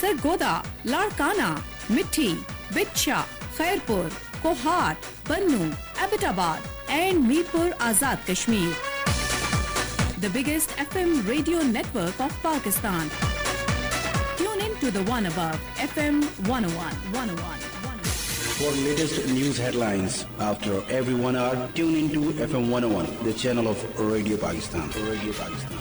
सरगोदा, लाड़काना, मिट्टी, बिच्छा, खैरपुर, कोहाट, बन्नू, Abbottabad and Mirpur Azad Kashmir. The biggest FM radio network of Pakistan. Tune in to the one above FM 101. For latest news headlines after every 1 hour, tune into FM 101, the channel of Radio Pakistan.